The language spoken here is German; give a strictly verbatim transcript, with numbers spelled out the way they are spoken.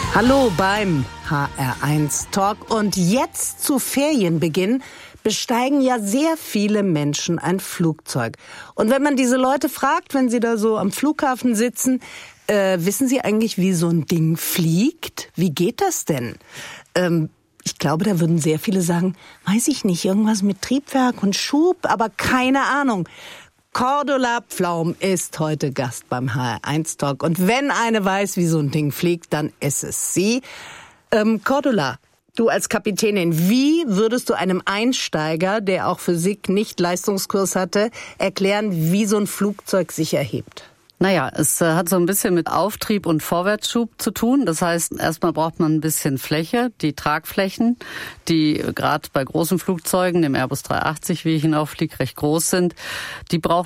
Hallo beim H R eins Talk. Und jetzt zu Ferienbeginn besteigen ja sehr viele Menschen ein Flugzeug. Und wenn man diese Leute fragt, wenn sie da so am Flughafen sitzen, äh, wissen sie eigentlich, wie so ein Ding fliegt? Wie geht das denn? Ähm, ich glaube, da würden sehr viele sagen, weiß ich nicht, irgendwas mit Triebwerk und Schub, aber keine Ahnung. Cordula Pflaum ist heute Gast beim H R eins Talk. Und wenn eine weiß, wie so ein Ding fliegt, dann ist es sie. Ähm, Cordula, du als Kapitänin, wie würdest du einem Einsteiger, der auch Physik nicht Leistungskurs hatte, erklären, wie so ein Flugzeug sich erhebt? Naja, es äh, hat so ein bisschen mit Auftrieb und Vorwärtsschub zu tun. Das heißt, erstmal braucht man ein bisschen Fläche, die Tragflächen, die gerade bei großen Flugzeugen, dem Airbus dreihundertachtzig, wie ich ihn auch fliege, recht groß sind. Die braucht